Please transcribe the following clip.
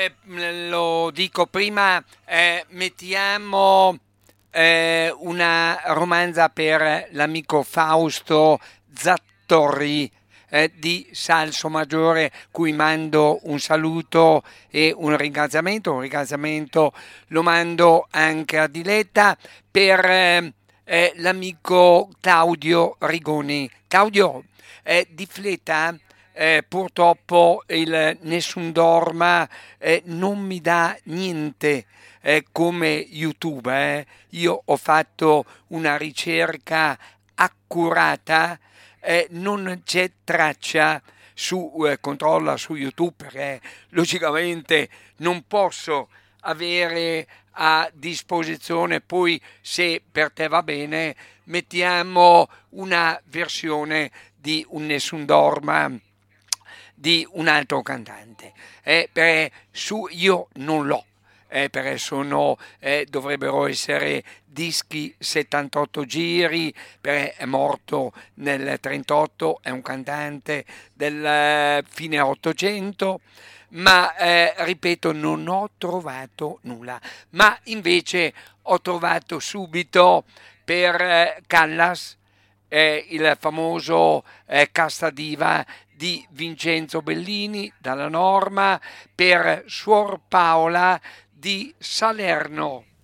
lo dico prima, mettiamo una romanza per l'amico Fausto Zattorri di Salso Maggiore, cui mando un saluto e un ringraziamento. Un ringraziamento lo mando anche a Diletta per l'amico Claudio Rigoni. Claudio, di Fleta purtroppo il Nessun Dorma non mi dà niente come YouTube. Io ho fatto una ricerca accurata, non c'è traccia controlla su YouTube perché logicamente non posso avere a disposizione. Poi, se per te va bene, mettiamo una versione di un Nessun Dorma di un altro cantante. Io non l'ho. Perché dovrebbero essere dischi 78 giri, perché è morto nel 38, è un cantante del fine 800, ma ripeto, non ho trovato nulla. Ma invece ho trovato subito per Callas il famoso Casta Diva di Vincenzo Bellini dalla Norma, per Suor Paola di Salerno.